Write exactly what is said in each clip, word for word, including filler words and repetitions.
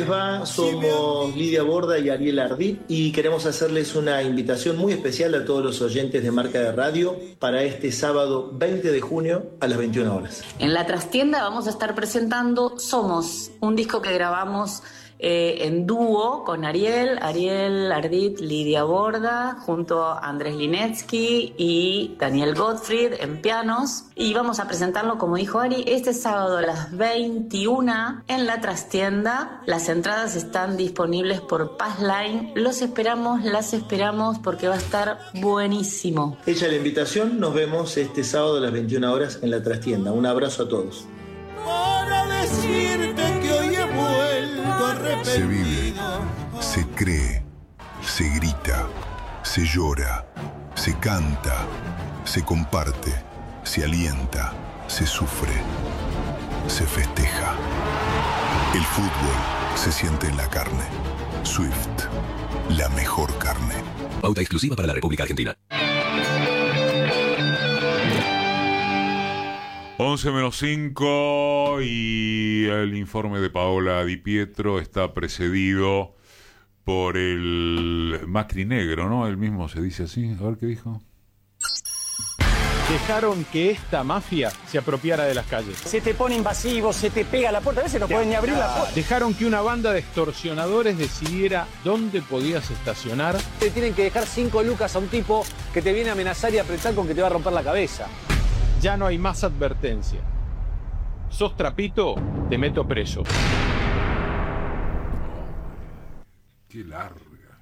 Va, somos Lidia Borda y Ariel Ardit y queremos hacerles una invitación muy especial a todos los oyentes de Marca de Radio para este sábado veinte de junio a las veintiuna horas. En la trastienda vamos a estar presentando Somos, un disco que grabamos eh, en dúo con Ariel, Ariel Ardit, Lidia Borda, junto a Andrés Linetsky y Daniel Gottfried en pianos. Y vamos a presentarlo, como dijo Ari, este sábado a las veintiuna en la trastienda. Las entradas están disponibles por Passline. Los esperamos, las esperamos porque va a estar buenísimo. Hecha la invitación, nos vemos este sábado a las veintiuna horas en la trastienda. Un abrazo a todos. Para decirte que hoy he vuelto arrepentido. Se vive, se cree, se grita, se llora, se canta, se comparte, se alienta, se sufre, se festeja. El fútbol se siente en la carne. Swift, la mejor carne. Pauta exclusiva para la República Argentina. once menos cinco y el informe de Paola Di Pietro está precedido por el Macri negro, ¿no? Él mismo se dice así. A ver qué dijo. Dejaron que esta mafia se apropiara de las calles. Se te pone invasivo, se te pega a la puerta, a veces no pueden ni abrir la puerta. Dejaron que una banda de extorsionadores decidiera dónde podías estacionar. Te tienen que dejar cinco lucas a un tipo que te viene a amenazar y a apretar con que te va a romper la cabeza. Ya no hay más advertencia. Sos trapito, te meto preso. Qué larga.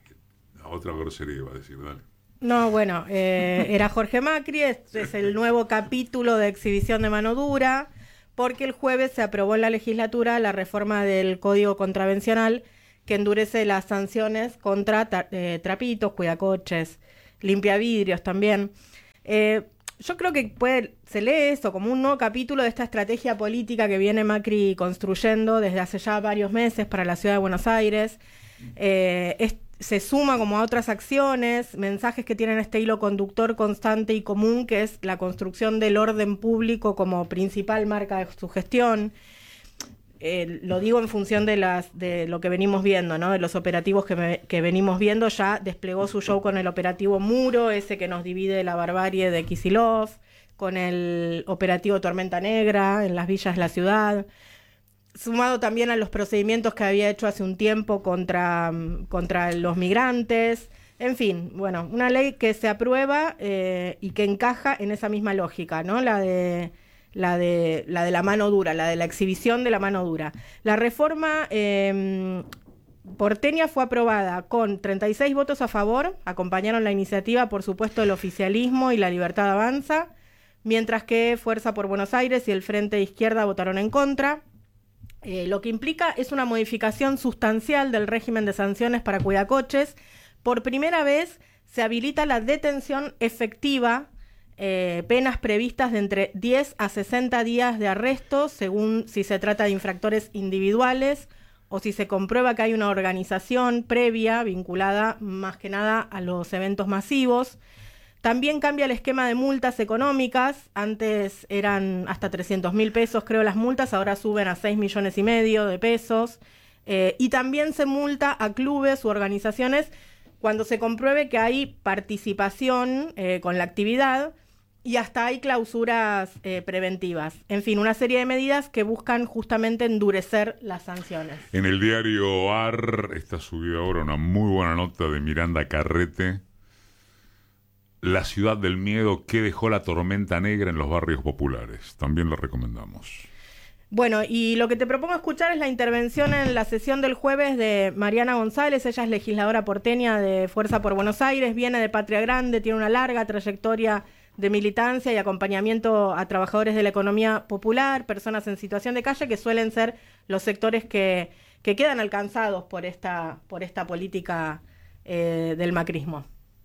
Otra grosería iba a decir, dale. No, bueno, eh, era Jorge Macri, este es el nuevo capítulo de exhibición de mano dura, porque el jueves se aprobó en la legislatura la reforma del Código Contravencional que endurece las sanciones contra tra- eh, trapitos, cuidacoches, limpiavidrios también. Eh, yo creo que puede, se lee eso como un nuevo capítulo de esta estrategia política que viene Macri construyendo desde hace ya varios meses para la ciudad de Buenos Aires. Eh, es, se suma como a otras acciones, mensajes que tienen este hilo conductor constante y común, que es la construcción del orden público como principal marca de su gestión. Eh, lo digo en función de las de lo que venimos viendo, ¿no? De los operativos que, me, que venimos viendo. Ya desplegó su show con el operativo Muro, ese que nos divide la barbarie de Kicillof, con el operativo Tormenta Negra en las villas de la ciudad, sumado también a los procedimientos que había hecho hace un tiempo contra, contra los migrantes. En fin, bueno, una ley que se aprueba eh, y que encaja en esa misma lógica, ¿no? La de... La de, la de la mano dura, la de la exhibición de la mano dura. La reforma eh, porteña fue aprobada con treinta y seis votos a favor, acompañaron la iniciativa, por supuesto, el oficialismo y la Libertad Avanza, mientras que Fuerza por Buenos Aires y el Frente de Izquierda votaron en contra. Eh, lo que implica es una modificación sustancial del régimen de sanciones para cuidacoches. Por primera vez se habilita la detención efectiva, Eh, penas previstas de entre diez a sesenta días de arresto, según si se trata de infractores individuales o si se comprueba que hay una organización previa vinculada más que nada a los eventos masivos. También cambia el esquema de multas económicas. Antes eran hasta trescientos mil pesos, creo, las multas, ahora suben a seis millones y medio de pesos. Eh, y también se multa a clubes u organizaciones cuando se compruebe que hay participación eh, con la actividad, y hasta hay clausuras eh, preventivas. En fin, una serie de medidas que buscan justamente endurecer las sanciones. En el diario A R está subida ahora una muy buena nota de Miranda Carrete. La ciudad del miedo que dejó la tormenta negra en los barrios populares. También lo recomendamos. Bueno, y lo que te propongo escuchar es la intervención en la sesión del jueves de Mariana González. Ella es legisladora porteña de Fuerza por Buenos Aires, viene de Patria Grande, tiene una larga trayectoria de militancia y acompañamiento a trabajadores de la economía popular, personas en situación de calle, que suelen ser los sectores que, que quedan alcanzados por esta, por esta política eh, del macrismo.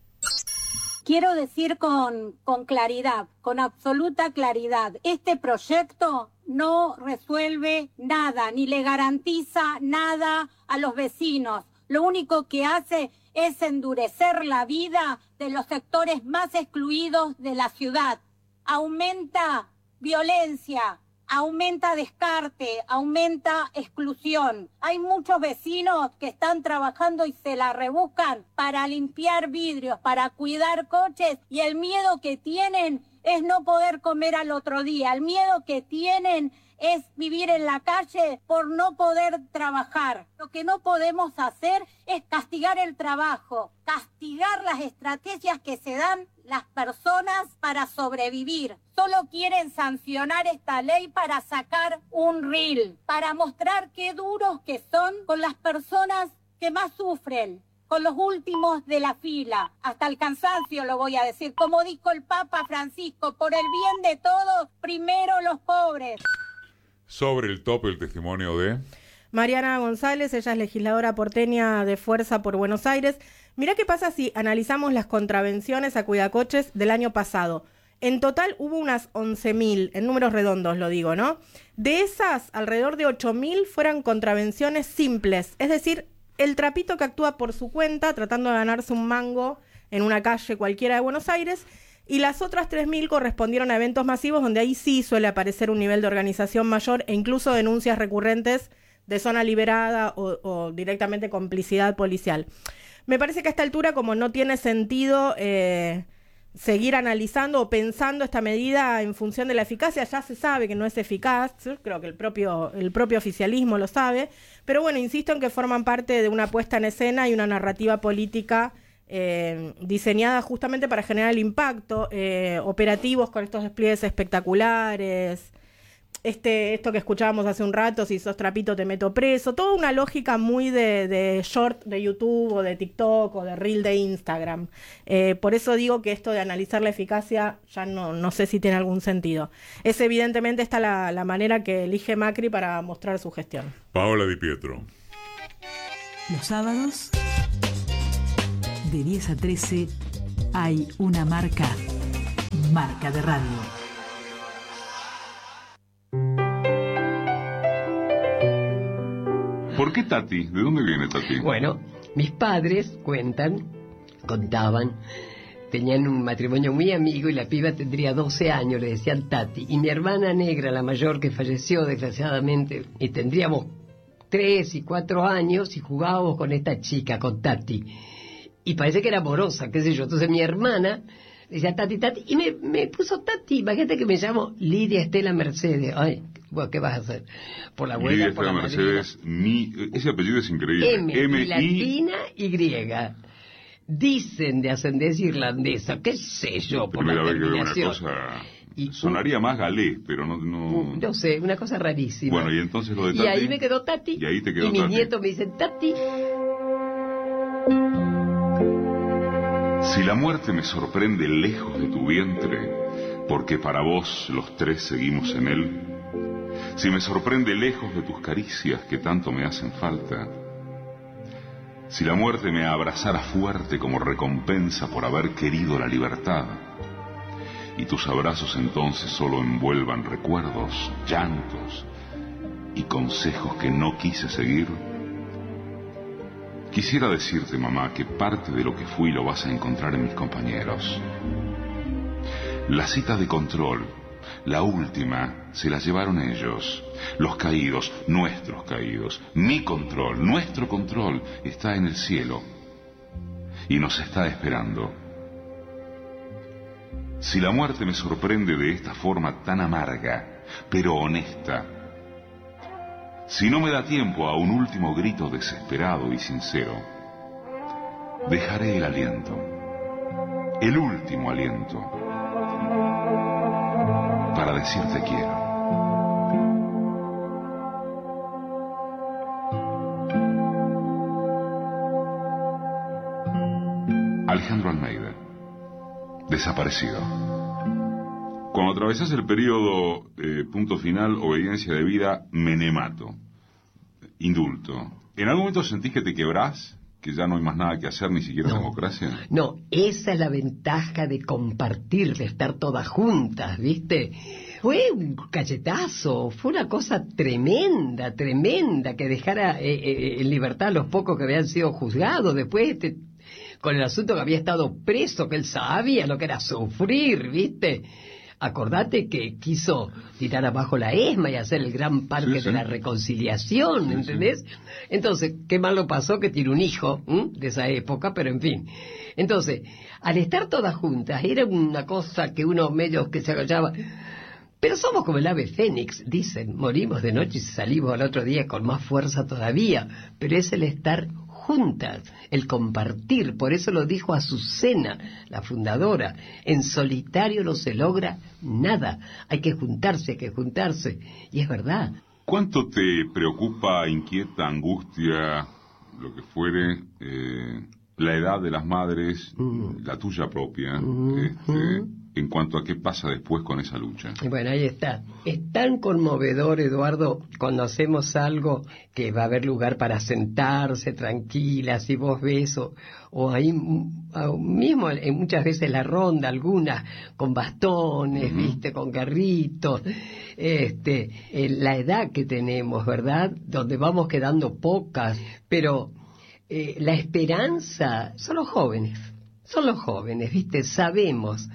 Quiero decir con, con claridad, con absoluta claridad, este proyecto no resuelve nada, ni le garantiza nada a los vecinos. Lo único que hace es endurecer la vida de los sectores más excluidos de la ciudad. Aumenta violencia, aumenta descarte, aumenta exclusión. Hay muchos vecinos que están trabajando y se la rebuscan para limpiar vidrios, para cuidar coches, y el miedo que tienen es no poder comer al otro día. El miedo que tienen es vivir en la calle por no poder trabajar. Lo que no podemos hacer es castigar el trabajo, castigar las estrategias que se dan las personas para sobrevivir. Solo quieren sancionar esta ley para sacar un reel, para mostrar qué duros que son con las personas que más sufren, con los últimos de la fila. Hasta el cansancio lo voy a decir. Como dijo el Papa Francisco, por el bien de todos, primero los pobres. Sobre el tope el testimonio de Mariana González, ella es legisladora porteña de Fuerza por Buenos Aires. Mirá qué pasa si analizamos las contravenciones a cuidacoches del año pasado. En total hubo unas once mil, en números redondos lo digo, ¿no? De esas, alrededor de ocho mil fueron contravenciones simples, es decir, el trapito que actúa por su cuenta tratando de ganarse un mango en una calle cualquiera de Buenos Aires, y las otras tres mil correspondieron a eventos masivos donde ahí sí suele aparecer un nivel de organización mayor e incluso denuncias recurrentes de zona liberada o, o directamente complicidad policial. Me parece que a esta altura, como no tiene sentido eh, seguir analizando o pensando esta medida en función de la eficacia, ya se sabe que no es eficaz, creo que el propio, el propio oficialismo lo sabe, pero bueno, insisto en que forman parte de una puesta en escena y una narrativa política Eh, diseñada justamente para generar el impacto, eh, operativos con estos despliegues espectaculares, este esto que escuchábamos hace un rato, si sos trapito te meto preso, toda una lógica muy de, de short de YouTube o de TikTok o de reel de Instagram. Eh, por eso digo que esto de analizar la eficacia ya no, no sé si tiene algún sentido. Es evidentemente esta la, la manera que elige Macri para mostrar su gestión. Paola Di Pietro. Los sábados de diez a trece hay una marca, marca de radio. ¿Por qué Tati? ¿De dónde viene Tati? Bueno, mis padres cuentan, contaban, tenían un matrimonio muy amigo y la piba tendría doce años, le decían Tati. Y mi hermana negra, la mayor, que falleció desgraciadamente, y tendríamos tres y cuatro años y jugábamos con esta chica, con Tati. Y parece que era amorosa, qué sé yo. Entonces mi hermana decía Tati, Tati, y me, me puso Tati. Imagínate que me llamo Lidia Estela Mercedes. Ay, bueno, ¿qué vas a hacer? Por la abuela, Lidia por la Estela Mercedes, mi, ese apellido es increíble. M, M y latina y griega. Dicen de ascendencia irlandesa, qué sé yo, por Primera la vez que veo una terminación. cosa... Y, sonaría más galés, pero no, no... No sé, una cosa rarísima. Bueno, y entonces lo de Tati... Y ahí me quedó Tati. Y ahí te quedó Y mis Tati. nietos me dicen Tati. Si la muerte me sorprende lejos de tu vientre, porque para vos los tres seguimos en él, si me sorprende lejos de tus caricias que tanto me hacen falta, si la muerte me abrazara fuerte como recompensa por haber querido la libertad, y tus abrazos entonces solo envuelvan recuerdos, llantos y consejos que no quise seguir, quisiera decirte, mamá, que parte de lo que fui lo vas a encontrar en mis compañeros. La cita de control, la última, se la llevaron ellos. Los caídos, nuestros caídos. Mi control, nuestro control, está en el cielo y nos está esperando. Si la muerte me sorprende de esta forma tan amarga, pero honesta, si no me da tiempo a un último grito desesperado y sincero, dejaré el aliento, el último aliento, para decirte quiero. Alejandro Almeida, desaparecido. Cuando atravesás el periodo eh, punto final, obediencia de vida, menemato, indulto, ¿en algún momento sentís que te quebrás? ¿Que ya no hay más nada que hacer, ni siquiera No. democracia? No, esa es la ventaja de compartir, de estar todas juntas, ¿viste? Fue un cachetazo, fue una cosa tremenda, tremenda, que dejara eh, eh, en libertad a los pocos que habían sido juzgados. Después, este, con el asunto que había estado preso, que él sabía lo que era sufrir, ¿viste? acordate que quiso tirar abajo la ESMA y hacer el gran parque Sí, sí. de la reconciliación, Sí, ¿entendés? sí. Entonces, qué malo pasó que tiene un hijo, ¿m? de esa época, pero en fin. Entonces, al estar todas juntas, era una cosa que uno medio que se agachaba. Pero somos como el ave fénix, dicen, morimos de noche y salimos al otro día con más fuerza todavía, pero es el estar juntas, el compartir, por eso lo dijo Azucena, la fundadora, en solitario no se logra nada, hay que juntarse, hay que juntarse, y es verdad. ¿Cuánto te preocupa, inquieta, angustia, lo que fuere, eh, la edad de las madres, mm. la tuya propia, mm. este, en cuanto a qué pasa después con esa lucha? Bueno, ahí está. Es tan conmovedor, Eduardo, cuando hacemos algo que va a haber lugar para sentarse tranquilas, y vos ves, o, o ahí mismo, en muchas veces la ronda, algunas con bastones, uh-huh. viste, con carritos, este, eh, la edad que tenemos, ¿verdad? Donde vamos quedando pocas, pero eh, la esperanza son los jóvenes, son los jóvenes, viste, sabemos,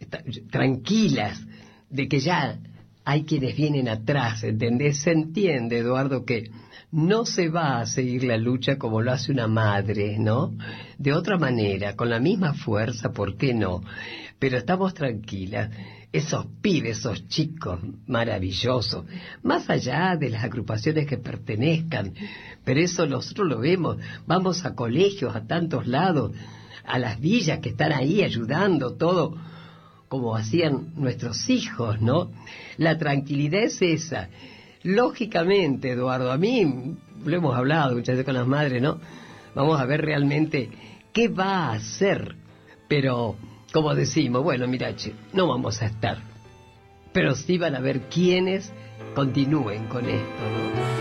tranquilas de que ya hay quienes vienen atrás, ¿entendés? Se entiende, Eduardo, que no se va a seguir la lucha como lo hace una madre, ¿no? De otra manera, con la misma fuerza, ¿por qué no? Pero estamos tranquilas. Esos pibes, esos chicos maravillosos, más allá de las agrupaciones que pertenezcan, pero eso nosotros lo vemos, vamos a colegios, a tantos lados, a las villas que están ahí ayudando, todo como hacían nuestros hijos, ¿no? La tranquilidad es esa. Lógicamente, Eduardo, a mí, lo hemos hablado muchas veces con las madres, ¿no? Vamos a ver realmente qué va a hacer. Pero, como decimos, bueno, mira, che, no vamos a estar. Pero sí van a ver quiénes continúen con esto, ¿no?